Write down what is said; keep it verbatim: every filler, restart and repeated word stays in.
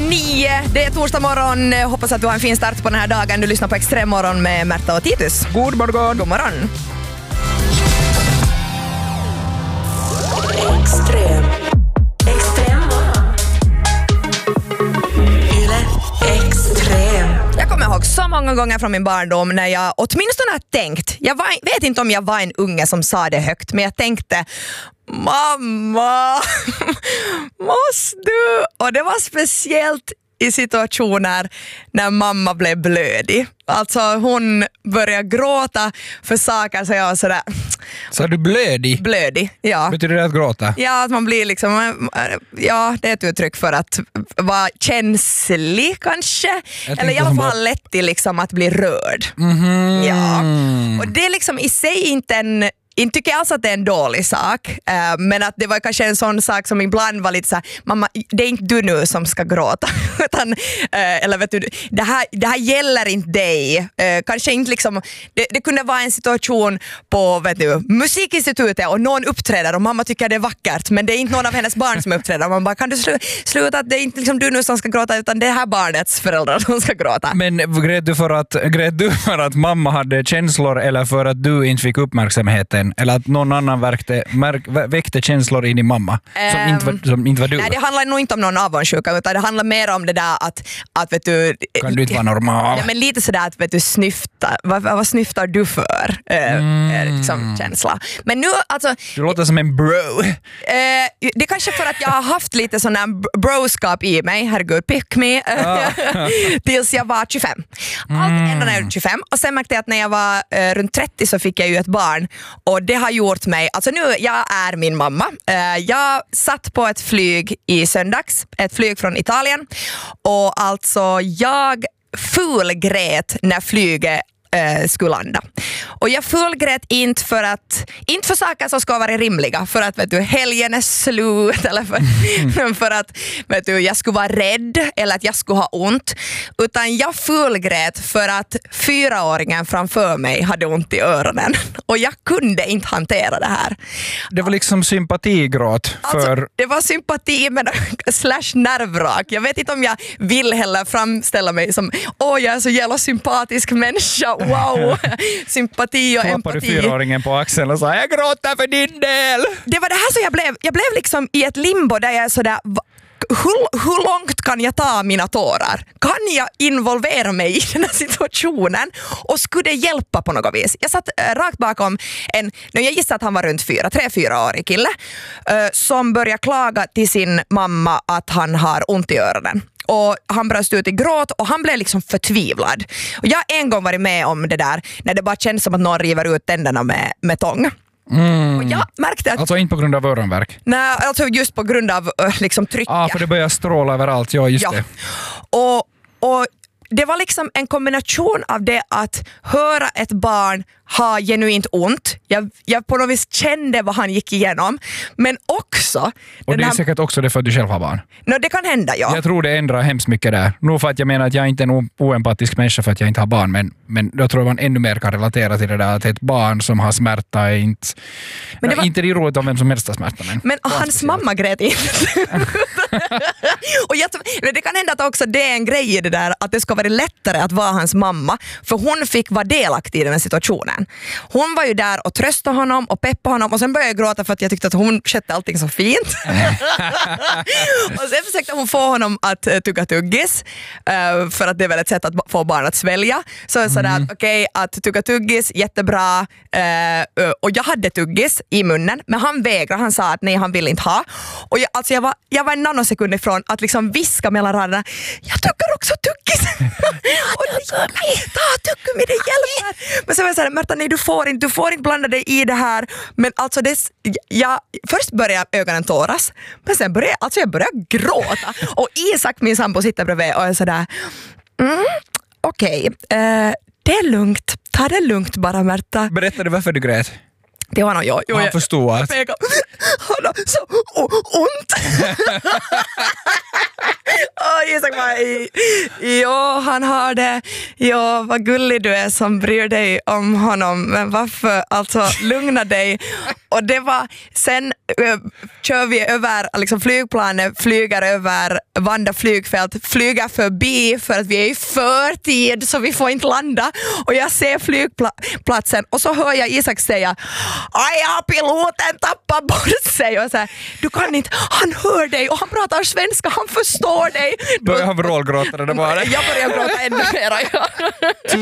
nio. Det är torsdag morgon. Hoppas att du har en fin start på den här dagen. Du lyssnar på Extrem morgon med Märta och Titus. God morgon. God morgon. Extrem. Extrem morgon. Yle Extrem. Jag kommer ihåg så många gånger från min barndom när jag åtminstone har tänkt, jag var, vet inte om jag var en unge som sa det högt, men jag tänkte, mamma, måste du? Och det var speciellt i situationer när mamma blev blödig. Alltså hon började gråta för saker, så jag var sådär... Så är du blödig? Blödig, ja. Betyder det att gråta? Ja, att man blir liksom... Ja, det är ett uttryck för att vara känslig kanske. Jag Eller i alla fall lätt till liksom att bli rörd. Mm-hmm. Ja. Och det är liksom i sig inte en... Inte tycker jag alls att det är en dålig sak, uh, men att det var kanske en sån sak som ibland var lite så här, mamma, det är inte du nu som ska gråta, utan, uh, eller vet du, det här, det här gäller inte dig. Uh, kanske inte liksom, det, det kunde vara en situation på, vet du, musikinstitutet och någon uppträder och mamma tycker det är vackert, men det är inte någon av hennes barn som uppträder och man bara, kan du slu, sluta att det är inte liksom du nu som ska gråta, utan det är här barnets föräldrar som ska gråta. Men grät du för att, grät du för att mamma hade känslor eller för att du inte fick uppmärksamheten? Eller att någon annan verkte, märk, väckte känslor in i mamma som, um, inte var, som inte var du? Nej, det handlar nog inte om någon avundsjuka, utan det handlar mer om det där att, att vet du... Kan du inte vara normal? Ja, men lite sådär att vet du, snyfta. Vad, vad snyftar du för? Mm. Äh, liksom, känsla. Men nu, alltså... Du låter som en bro. Äh, det är kanske för att jag har haft lite sån här broskap i mig, herregud, pick me, ah. tills jag var tjugofem. Allt mm. ända när jag var tjugofem. Och sen märkte jag att när jag var äh, runt trettio så fick jag ju ett barn. Och det har gjort mig, alltså nu, jag är min mamma. Jag satt på ett flyg i söndags, ett flyg från Italien. Och alltså jag fulgrät när flyget Uh, skulle landa. Och jag fullgrät inte för att inte för saker som ska vara rimliga, för att vet du, helgen är slut eller för, mm. för att vet du, jag skulle vara rädd eller att jag skulle ha ont, utan jag fullgrät för att fyraåringen framför mig hade ont i öronen och jag kunde inte hantera det här. Det var liksom sympatigråt för... Alltså, det var sympati men slash nervrak. Jag vet inte om jag vill heller framställa mig som åh, jag är så jävla sympatisk människa. Wow, sympati och Klappade empati. Du fyraåringen på axeln och sa, jag gråter för din del. Det var det här som jag blev. Jag blev liksom i ett limbo där jag är sådär, hur, hur långt kan jag ta mina tårar? Kan jag involvera mig i den här situationen? Och skulle det hjälpa på något vis? Jag satt äh, rakt bakom en, jag gissar att han var runt fyra, tre, fyraårig kille äh, som började klaga till sin mamma att han har ont i öronen. Och han bröst ut i gråt och han blev liksom förtvivlad. Och jag har en gång varit med om det där när det bara känns som att någon river ut tänderna med, med tång. Mm. Och jag märkte att... Alltså inte på grund av öronverk? Nej, alltså just på grund av liksom trycket. Ja, ah, för det börjar stråla överallt, ja just ja. det. Och, och det var liksom en kombination av det att höra ett barn ha genuint ont. Jag, jag på något vis kände vad han gick igenom. Men också... Och det är här... säkert också det för att du själv har barn. No, det kan hända, ja. Jag tror det ändrar hemskt mycket där. Nog för att jag menar att jag inte är en oempatisk människa för att jag inte har barn. Men, men jag tror man ännu mer kan relatera till det där att ett barn som har smärta är inte... Men det var... Inte det roligt om vem som helst har smärta. Men, men hans speciellt. Mamma grät inte. Och jag, det kan hända att också det är en grej i det där att det ska vara lättare att vara hans mamma. För hon fick vara delaktig i den här situationen. Hon var ju där och tröstade honom och peppade honom och sen började jag gråta för att jag tyckte att hon skötte allting så fint. Och sen försökte hon få honom att uh, tugga tuggis uh, för att det är väl ett sätt att få barn att svälja. Så jag sa mm. att okej, okay, att tugga tuggis, jättebra. Uh, uh, och jag hade tuggis i munnen, men han vägrade. Han sa att nej, han vill inte ha. Och jag, alltså jag, var, jag var en nanosekund ifrån att liksom viska mellan raderna, jag tuggar också tuggis. Och nej, ta tuggummi, det hjälper. Men så var jag såhär, Märta, nej, du får inte, du får inte blanda dig i det här. Men alltså, det, jag, först började ögonen tåras, men sen började alltså jag började gråta. Och Isak, min sambo, sitter bredvid och är sådär, mm, okej, okay, uh, det är lugnt. Ta det lugnt bara, Märta. Berätta du varför du grät? Det var nog jag. Han jag, förstod att... Jag, han har så ont. Oh, Isak bara, jo, han har det. Jo, vad gullig du är som bryr dig om honom. Men varför? Alltså, lugna dig. Och det var, sen uh, kör vi över, liksom flygplanet flyger över Vanda flygfält, flyger förbi för att vi är i förtid så vi får inte landa. Och jag ser flygplatsen och så hör jag Isak säga, aj, ja, piloten tappar bort sig. Och så här, du kan inte, han hör dig och han pratar svenska, han förstår dig. Börjar han vrålgråta det bara? Jag börjar gråta ännu mer.